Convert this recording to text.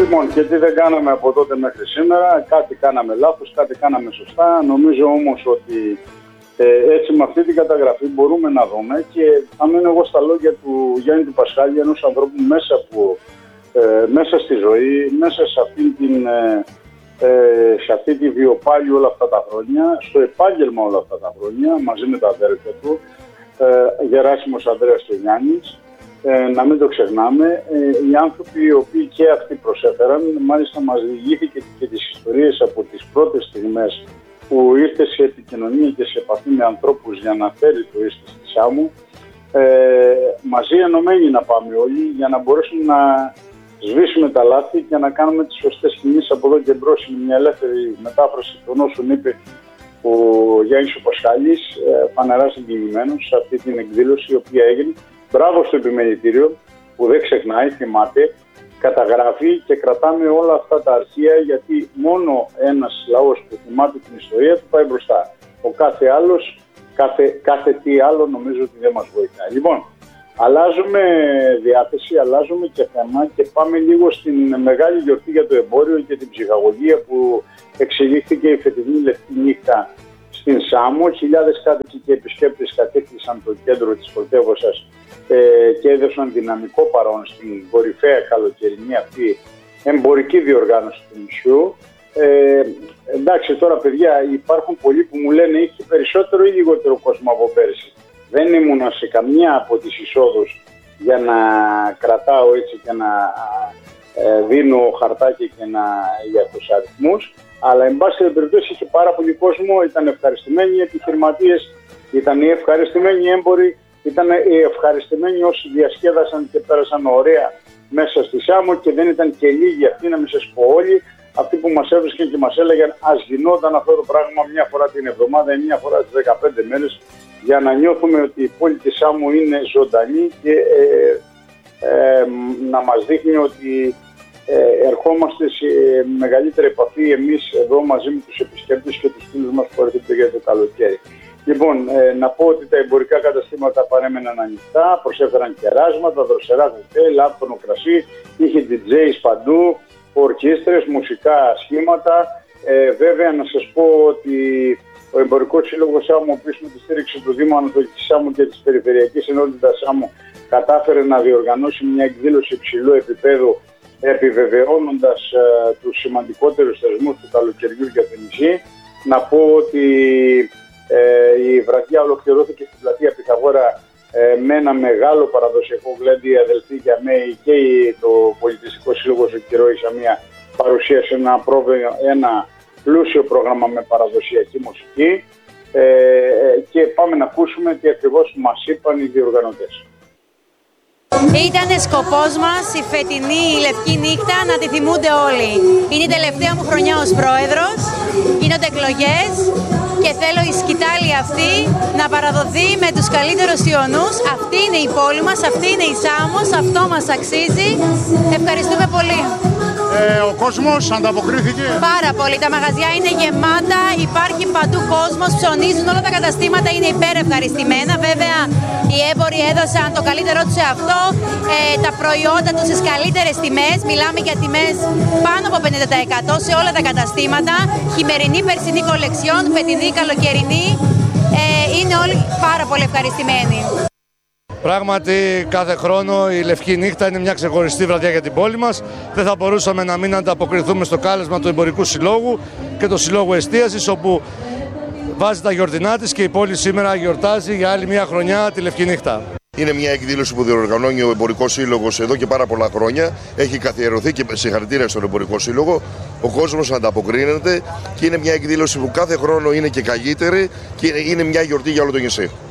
Λοιπόν, και τι δεν κάναμε από τότε μέχρι σήμερα, κάτι κάναμε λάθος, κάτι κάναμε σωστά. Νομίζω όμως ότι έτσι με αυτή την καταγραφή μπορούμε να δούμε, και θα μείνω εγώ στα λόγια του Γιάννη του Πασχάλη, ενός ανθρώπου μέσα στη ζωή, μέσα σε αυτή τη βιοπάλη όλα αυτά τα χρόνια, στο επάγγελμα όλα αυτά τα χρόνια, μαζί με τα αδέρφια του, Γεράσιμος Ανδρέας και Γιάννης. Να μην το ξεχνάμε, οι άνθρωποι οι οποίοι και αυτοί προσέφεραν, μάλιστα μας διηγήθηκε και τις ιστορίες από τις πρώτες στιγμές που ήρθε σε επικοινωνία και σε επαφή με ανθρώπους για να φέρει το ίσθι στη Σάμο. Μαζί ενωμένοι να πάμε όλοι για να μπορέσουμε να σβήσουμε τα λάθη και να κάνουμε τις σωστές κινήσεις από εδώ και μπρος. Είναι μια ελεύθερη μετάφραση των όσων είπε ο Γιάννης ο Πασχάλης, φανερά συγκινημένος σε αυτή την εκδήλωση η οποία έγινε. Μπράβο στο επιμελητήριο που δεν ξεχνάει, θυμάται, καταγράφει και κρατάμε όλα αυτά τα αρχεία, γιατί μόνο ένας λαός που θυμάται την ιστορία του πάει μπροστά. Ο κάθε άλλος, κάθε τι άλλο νομίζω ότι δεν μας βοηθάει. Λοιπόν, αλλάζουμε διάθεση, αλλάζουμε και θέμα και πάμε λίγο στην μεγάλη γιορτή για το εμπόριο και την ψυχαγωγία που εξελίχθηκε η φετινή Λευκή Νύχτα στην Σάμο. Χιλιάδες κάτοικοι και επισκέπτες κατέκτησαν το κέντρο της πρωτεύουσας και έδωσαν δυναμικό παρόν στην κορυφαία καλοκαιρινή αυτή εμπορική διοργάνωση του νησιού. Εντάξει, τώρα παιδιά, υπάρχουν πολλοί που μου λένε είχε περισσότερο ή λιγότερο κόσμο από πέρσι. Δεν ήμουνα σε καμία από τις εισόδους για να κρατάω έτσι και να δίνω χαρτάκι και για τους αριθμούς, αλλά εν πάση περιπτώσει είχε πάρα πολύ κόσμο, ήταν ευχαριστημένοι οι επιχειρηματίες, ήταν οι ευχαριστημένοι οι έμποροι, ήταν οι ευχαριστημένοι όσοι διασκέδασαν και πέρασαν ωραία μέσα στη Σάμο, και δεν ήταν και λίγοι αυτοί, να μην σας πω όλοι, αυτοί που μας έβρισκαν και μας έλεγαν ας γινόταν αυτό το πράγμα μια φορά την εβδομάδα ή μια φορά τις 15 μέρες, για να νιώθουμε ότι η πόλη της Σάμου είναι ζωντανή και να μας δείχνει ότι ερχόμαστε σε μεγαλύτερη επαφή εμείς εδώ μαζί με τους επισκέπτες και τους φίλους μας που έρχονται για το καλοκαίρι. Λοιπόν, να πω ότι τα εμπορικά καταστήματα παρέμεναν ανοιχτά, προσέφεραν κεράσματα, δροσερά κοκτέιλ, άφθονο κρασί, είχε DJs παντού, ορκίστρες, μουσικά σχήματα. Βέβαια να σας πω ότι ο Εμπορικός Σύλλογος Σάμου, ο οποίος με τη στήριξη του Δήμου Ανατολικής Σάμου και της Περιφερειακής Ενότητας Σάμου κατάφερε να διοργανώσει μια εκδήλωση υψηλού επίπεδου, επιβεβαιώνοντας τους σημαντικότερους θεσμούς του καλοκαιριού για το νησί. Να πω ότι η βραδιά ολοκληρώθηκε στην πλατεία Πυθαγόρα με ένα μεγάλο παραδοσιακό γλέντι. Η αδελφή Γιαμέη και το Πολιτιστικό Σύλλογο Ζουκυρό Ισαμία παρουσίασε ένα πλούσιο πρόγραμμα με παραδοσιακή μουσική, και πάμε να ακούσουμε τι ακριβώς μας είπαν οι διοργανωτές. Ήταν σκοπός μας η φετινή Λευκή Νύχτα να τη θυμούνται όλοι. Είναι η τελευταία μου χρονιά ως πρόεδρος, γίνονται εκλογές και θέλω η σκητάλη αυτή να παραδοθεί με τους καλύτερους ιονούς. Αυτή είναι η πόλη μας, αυτή είναι η Σάμος, αυτό μας αξίζει. Ευχαριστούμε πολύ. Ο κόσμος ανταποκρίθηκε. Πάρα πολύ. Τα μαγαζιά είναι γεμάτα, υπάρχει παντού κόσμος, ψωνίζουν, όλα τα καταστήματα είναι υπερευχαριστημένα. Βέβαια, οι έμποροι έδωσαν το καλύτερό τους σε αυτό. Τα προϊόντα τους στις καλύτερες τιμές. Μιλάμε για τιμές πάνω από 50% σε όλα τα καταστήματα. Χειμερινή, περσινή κολεξιόν, φετινή, καλοκαιρινή. Είναι όλοι πάρα πολύ ευχαριστημένοι. Πράγματι, κάθε χρόνο η Λευκή Νύχτα είναι μια ξεχωριστή βραδιά για την πόλη μας. Δεν θα μπορούσαμε να μην ανταποκριθούμε στο κάλεσμα του Εμπορικού Συλλόγου και του Συλλόγου Εστίασης, όπου βάζει τα γιορτινά της και η πόλη σήμερα γιορτάζει για άλλη μια χρονιά τη Λευκή Νύχτα. Είναι μια εκδήλωση που διοργανώνει ο Εμπορικός Σύλλογος εδώ και πάρα πολλά χρόνια. Έχει καθιερωθεί και συγχαρητήρια στον Εμπορικό Σύλλογο. Ο κόσμος ανταποκρίνεται και είναι μια εκδήλωση που κάθε χρόνο είναι και καλύτερη και είναι μια γιορτή για όλο το νησί.